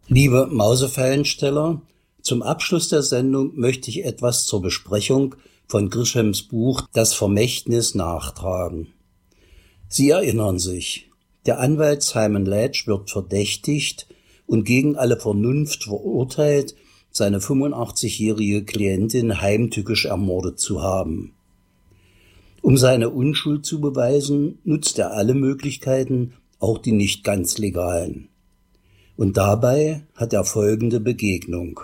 Liebe Mausefallensteller, zum Abschluss der Sendung möchte ich etwas zur Besprechung von Grishems Buch Das Vermächtnis nachtragen. Sie erinnern sich, der Anwalt Simon Ledge wird verdächtigt und gegen alle Vernunft verurteilt, seine 85-jährige Klientin heimtückisch ermordet zu haben. Um seine Unschuld zu beweisen, nutzt er alle Möglichkeiten, auch die nicht ganz legalen. Und dabei hat er folgende Begegnung.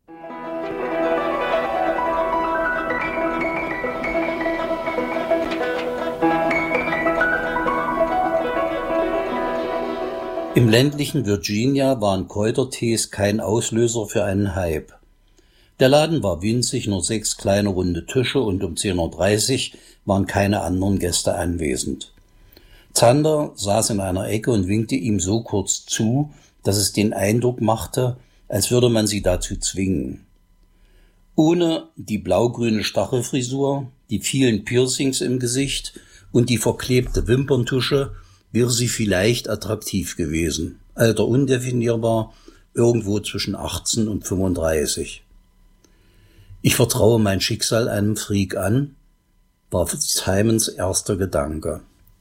Im ländlichen Virginia waren Kräutertees kein Auslöser für einen Hype. Der Laden war winzig, nur 6 kleine runde Tische und um 10:30 Uhr waren keine anderen Gäste anwesend. Zander saß in einer Ecke und winkte ihm so kurz zu, dass es den Eindruck machte, als würde man sie dazu zwingen. Ohne die blau-grüne Stachelfrisur, die vielen Piercings im Gesicht und die verklebte Wimperntusche wäre sie vielleicht attraktiv gewesen. Alter undefinierbar, irgendwo zwischen 18 und 35. Ich vertraue mein Schicksal einem Freak an, war Simons erster Gedanke.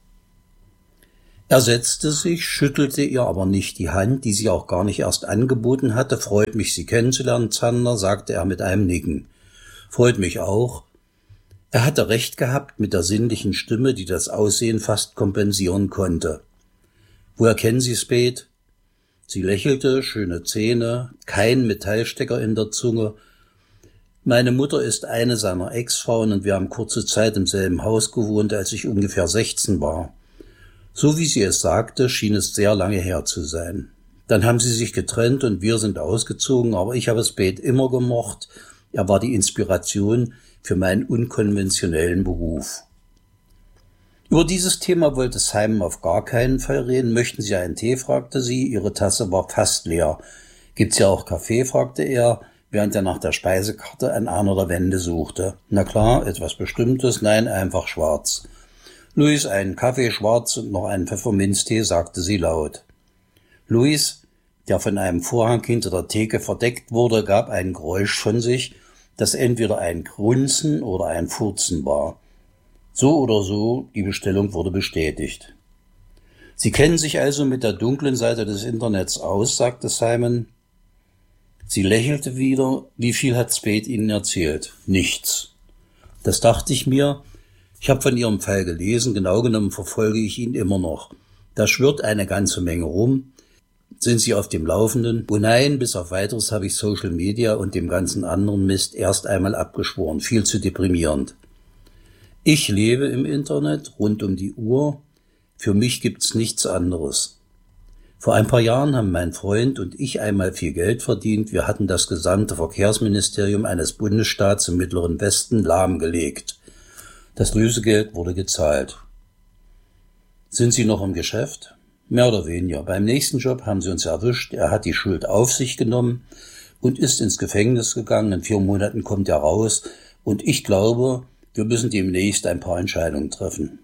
Er setzte sich, schüttelte ihr aber nicht die Hand, die sie auch gar nicht erst angeboten hatte. Freut mich, Sie kennenzulernen, Zander, sagte er mit einem Nicken. Freut mich auch. Er hatte recht gehabt mit der sinnlichen Stimme, die das Aussehen fast kompensieren konnte. Woher kennen Sie Spade? Sie lächelte, schöne Zähne, kein Metallstecker in der Zunge. Meine Mutter ist eine seiner Ex-Frauen und wir haben kurze Zeit im selben Haus gewohnt, als ich ungefähr 16 war. So wie sie es sagte, schien es sehr lange her zu sein. Dann haben sie sich getrennt und wir sind ausgezogen, aber ich habe Spade immer gemocht. Er war die Inspiration für meinen unkonventionellen Beruf. Über dieses Thema wollte Simon auf gar keinen Fall reden. Möchten Sie einen Tee, fragte sie. Ihre Tasse war fast leer. Gibt's ja auch Kaffee, fragte er, während er nach der Speisekarte an einer der Wände suchte. Na klar, etwas Bestimmtes? Nein, einfach schwarz. Louis, einen Kaffee schwarz und noch einen Pfefferminztee, sagte sie laut. Louis, der von einem Vorhang hinter der Theke verdeckt wurde, gab ein Geräusch von sich, das entweder ein Grunzen oder ein Furzen war. So oder so, die Bestellung wurde bestätigt. Sie kennen sich also mit der dunklen Seite des Internets aus, sagte Simon. Sie lächelte wieder. Wie viel hat Spade Ihnen erzählt? Nichts. Das dachte ich mir. Ich habe von Ihrem Fall gelesen, genau genommen verfolge ich ihn immer noch. Da schwirrt eine ganze Menge rum. Sind Sie auf dem Laufenden? Oh nein, bis auf Weiteres habe ich Social Media und dem ganzen anderen Mist erst einmal abgeschworen. Viel zu deprimierend. Ich lebe im Internet rund um die Uhr. Für mich gibt's nichts anderes. Vor ein paar Jahren haben mein Freund und ich einmal viel Geld verdient. Wir hatten das gesamte Verkehrsministerium eines Bundesstaats im Mittleren Westen lahmgelegt. Das Lösegeld wurde gezahlt. Sind Sie noch im Geschäft? Mehr oder weniger. Beim nächsten Job haben sie uns erwischt. Er hat die Schuld auf sich genommen und ist ins Gefängnis gegangen. In 4 Monaten kommt er raus. Und ich glaube, wir müssen demnächst ein paar Entscheidungen treffen.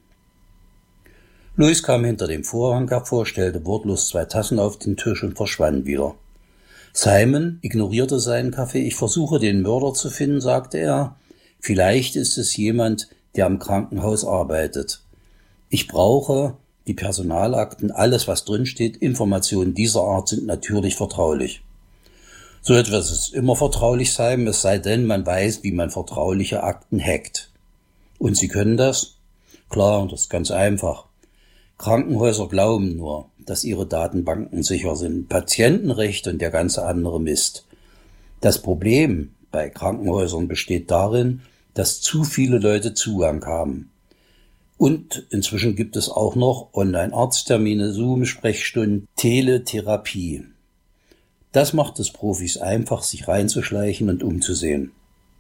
Louis kam hinter dem Vorhang hervor, stellte wortlos 2 Tassen auf den Tisch und verschwand wieder. Simon ignorierte seinen Kaffee. Ich versuche, den Mörder zu finden, sagte er. Vielleicht ist es jemand, der am Krankenhaus arbeitet. Ich brauche die Personalakten, alles was drinsteht. Informationen dieser Art sind natürlich vertraulich. So etwas ist immer vertraulich, Simon, es sei denn, man weiß, wie man vertrauliche Akten hackt. Und Sie können das? Klar, das ist ganz einfach. Krankenhäuser glauben nur, dass ihre Datenbanken sicher sind. Patientenrecht und der ganze andere Mist. Das Problem bei Krankenhäusern besteht darin, dass zu viele Leute Zugang haben. Und inzwischen gibt es auch noch Online-Arzttermine, Zoom-Sprechstunden, Teletherapie. Das macht es Profis einfach, sich reinzuschleichen und umzusehen.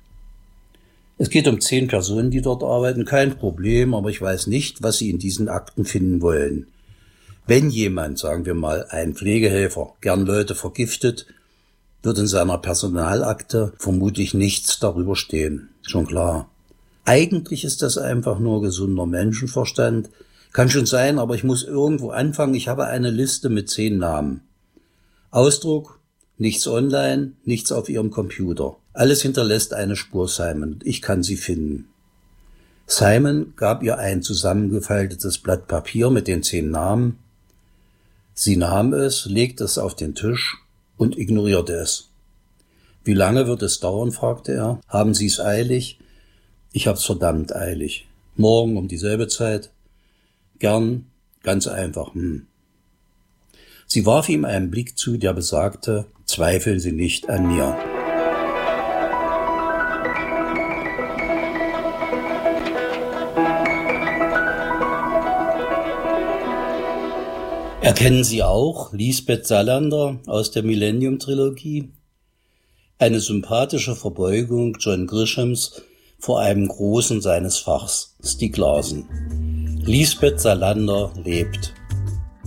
Es geht um 10 Personen, die dort arbeiten, kein Problem, aber ich weiß nicht, was sie in diesen Akten finden wollen. Wenn jemand, sagen wir mal, ein Pflegehelfer, gern Leute vergiftet, wird in seiner Personalakte vermutlich nichts darüber stehen. Schon klar. Eigentlich ist das einfach nur gesunder Menschenverstand. Kann schon sein, aber ich muss irgendwo anfangen. Ich habe eine Liste mit 10 Namen. Ausdruck: Nichts online, nichts auf Ihrem Computer. Alles hinterlässt eine Spur, Simon. Ich kann sie finden. Simon gab ihr ein zusammengefaltetes Blatt Papier mit den 10 Namen. Sie nahm es, legte es auf den Tisch und ignorierte es. »Wie lange wird es dauern?« fragte er. »Haben Sie es eilig?« »Ich hab's verdammt eilig. Morgen um dieselbe Zeit?« »Gern, ganz einfach, Sie warf ihm einen Blick zu, der besagte, »Zweifeln Sie nicht an mir.« Erkennen Sie auch Lisbeth Salander aus der Millennium-Trilogie? Eine sympathische Verbeugung John Grishams vor einem Großen seines Fachs, Stieg Larsson. Lisbeth Salander lebt.